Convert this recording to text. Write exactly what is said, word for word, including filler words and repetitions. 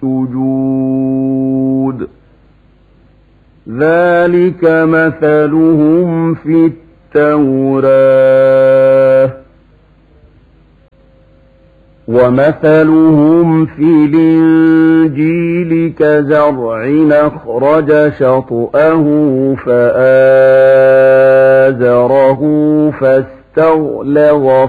السجود ذلك مثلهم في التوراة ومثلهم في الإنجيل كزرع أخرج شطأه فآزره فاستغلظ